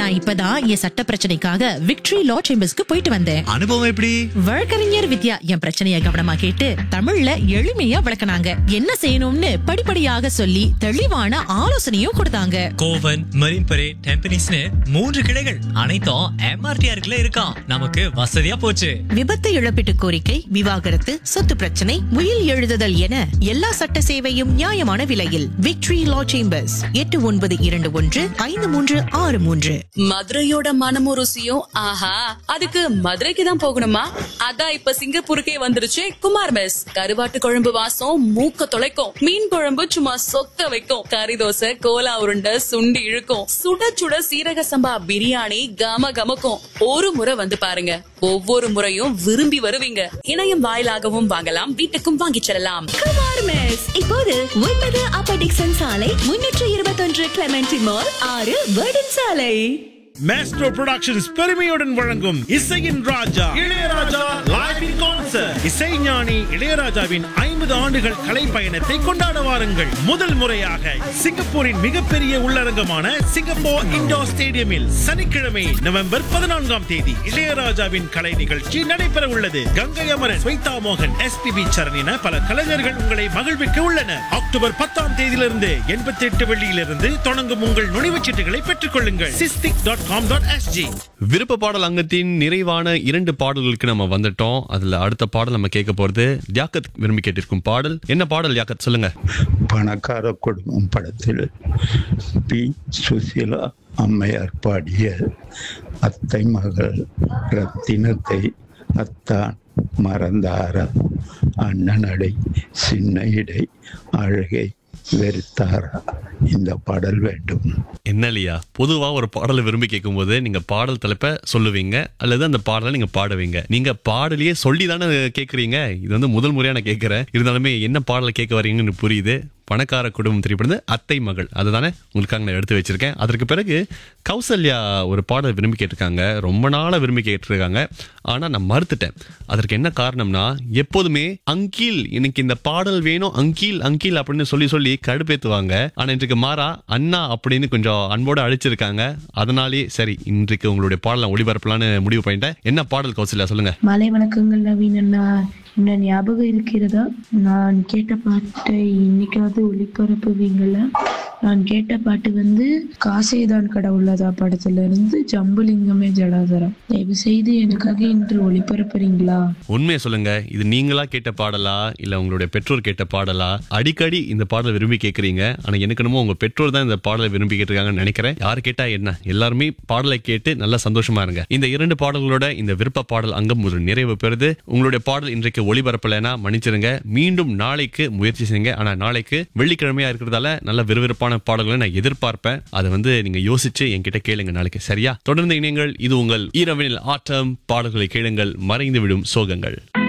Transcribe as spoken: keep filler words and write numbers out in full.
நான் இப்பதான் என் சட்ட பிரச்சனைக்காக விக்டரி லா சேம்பர்ஸ்க்கு போயிட்டு வந்தேன். அனுபவம் எப்படி? வழக்கறிஞர் வித்யா என் பிரச்சனைய கவனமா கேட்டு தமிழ்ல எளிமையா விளக்குனாங்க. என்ன செய்யணும்னு படிப்படியாக சொல்லி தெளிவான ஆலோசனையும் கொடுத்தாங்க. கோவன், மரீன் பரேட், டெம்பனிஸ்னு மூன்று கிளைகள் அனைத்தும் எம்ஆர்டிஆர்ல இருக்கான். நமக்கு வசதியா போச்சு. விபத்து இழப்பீட்டு கோரிக்கை, விவாகரத்து, சொத்து பிரச்சனை, உயில் எழுதுதல் என எல்லா சட்ட சேவையும் நியாயமான விலையில். விக்டரி லா சேம்பர்ஸ் எட்டு ஒன்பது இரண்டு ஒன்று ஐந்து மூன்று ஆறு மூன்று. மதுரையோட மனமும் ருசியும் ஆஹா, அதுக்கு மதுரைக்கு தான் போகணுமா? அதான் இப்ப சிங்கப்பூருக்கே வந்துருச்சு குமார் மெஸ். கருவாட்டு குழம்பு வாசம் மூக்க தொலைக்கும், மீன் குழம்பு சும்மா சொக்க வைக்கும், கறி தோசை, கோலா உருண்டை, சுண்டி இழுக்கும், சுட சுட சீரக சம்பா பிரியாணி கம கமக்கும். ஒரு முறை வந்து பாருங்க, ஒவ்வொரு முறையும் விரும்பி வருவீங்க. இணையம் வாயிலாகவும் வாங்கலாம், வீட்டுக்கும் வாங்கிச் செல்லலாம். குமார் மெஸ் இப்போது ஒன்பது அப்பர் டிக்சன் சாலை, முன்னூற்று இருபத்தொன்று கிளமெண்டி மால், ஆறு வேர்டன் சாலை. மேஸ்ட்ரோ புரொடக்ஷன்ஸ் பெருமையுடன் வழங்கும் இசையின் ராஜா இளையராஜா லைவ் இன் கான்சர்ட். இசைஞானி இளையராஜாவின் ஐம்பது ஆண்டுகள் கலை பயணத்தை கொண்டாட வாருங்கள். முதல் முறையாக சிங்கப்பூரின் மிகப்பெரிய உள்ளரங்கமான சிங்கப்பூர் இண்டோர் ஸ்டேடியமில் சனிக்கிழமை நவம்பர் பதினான்காம் தேதி இளையராஜாவின் கலை நிகழ்ச்சி நடைபெற உள்ளது. கங்கை அமரன், ஸ்வைதா மோகன், எஸ்பிபி சரண் என பல கலைஞர்கள் உங்களை மகிழ்விக்க உள்ளனர். அக்டோபர் பத்தாம் தேதியிலிருந்து எண்பத்தி எட்டு வெள்ளியிலிருந்து தொடங்கும் உங்கள் நுழைவுச் சீட்டுகளை பெற்றுக் கொள்ளுங்கள். SISTIC dot com dot SG. விருப்ப பாடல் அங்கத்தின் நிறைவான இரண்டு பாடல்களுக்கு நம்ம வந்துட்டோம். அதுல அடுத்த பாடல் நம்ம கேட்க போறது யாக்கத் விரும்பி கேட்டிருக்கும் பாடல். என்ன பாடல் யாக்கத், சொல்லுங்க. பணக்கார குடும்பம் படத்தில் பி சுசீலா அம்மையார் பாடிய அத்தை மகள் ரத்தினத்தை அத்தான் மறந்தாரா, அண்ணனடை சின்ன இடை அழகை வெறுத்தாரா, இந்த பாடல் வேண்டும். என்ன இல்லையா, பொதுவா ஒரு பாடலை விரும்பி கேட்கும் போது நீங்க பாடல் தலைப்பை சொல்லுவீங்க அல்லது அந்த பாடலை நீங்க பாடுவீங்க. நீங்க பாடலையே சொல்லி தானே கேட்கறீங்க. இது வந்து முதல் முறையா நான் கேட்கிறேன். இருந்தாலுமே என்ன பாடலை கேட்க வரீங்கன்னு புரியுது. பணக்கார குடும்பம் திரைப்படம் அத்தை மகள், அதுதானே உங்களுக்காக நான் எடுத்து வச்சிருக்கேன். அதற்கு பிறகு கௌசல்யா ஒரு பாடல் விரும்பி கேட்டிருக்காங்க. ரொம்ப நாளா விரும்பி கேட்டிருக்காங்க. ஆனா நான் மறுத்துட்டேன். அதற்கு என்ன காரணம்னா, எப்போதுமே அங்கில் எனக்கு இந்த பாடல் வேணும், அங்கில் அங்கில் அப்படின்னு சொல்லி சொல்லி கடுப்பேத்துவாங்க. ஆனா இன்றைக்கு மாறா அண்ணா அப்படின்னு கொஞ்சம் அன்போடு அழைச்சிருக்காங்க. அதனாலே சரி, இன்றைக்கு உங்களுடைய பாடலை ஒளிபரப்பலான்னு முடிவு பண்ணிட்டேன். என்ன பாடல் கௌசல்யா, சொல்லுங்க. மாலை வணக்கங்கள் நவீன் அண்ணா. என்ன ஞாபகம் இருக்கிறதா? நான் கேட்ட பாட்டை இன்னைக்காவது ஒளிபரப்புவீங்களா? நான் கேட்ட பாட்டு வந்து காசேதான் கடவுளதா படத்துல இருந்து ஜம்புலிங்கமே ஜடாதரம். தயவு செய்து எனக்காக இன்று ஒளிபரப்புறீங்களா? உண்மையை சொல்லுங்க, இது நீங்களா கேட்ட பாடலா இல்ல உங்களுடைய பெற்றோர் கேட்ட பாடலா? அடிக்கடி இந்த பாடலை விரும்பி கேட்கறீங்க. ஆனா எனக்கு என்னமோ உங்க பெற்றோர் தான் இந்த பாடலை விரும்பி கேட்டிருக்காங்கன்னு நினைக்கிறேன். யாரு கேட்டா என்ன, எல்லாருமே பாடலை கேட்டு நல்லா சந்தோஷமா இருங்க. இந்த இரண்டு பாடல்களோட இந்த விருப்ப பாடல் அங்கம் ஒரு நிறைவு பெறுது. உங்களுடைய பாடல் இன்றைக்கு ஒளிபரப்பலைன்னா மன்னிச்சிருங்க. மீண்டும் நாளைக்கு முயற்சி செய்யுங்க. ஆனா நாளைக்கு வெள்ளிக்கிழமையா இருக்கிறதால நல்ல விறுவிறுப்பான பாடல்களை நான் எதிர்பார்ப்பேன். அதை வந்து நீங்க யோசிச்சு என்கிட்ட கேளுங்க நாளைக்கு, சரியா? தொடர்ந்து இணையங்கள். இது உங்கள் இரவினில் ஆட்டம். பாடல்களை கேளுங்கள், மறைந்து விடும் சோகங்கள்.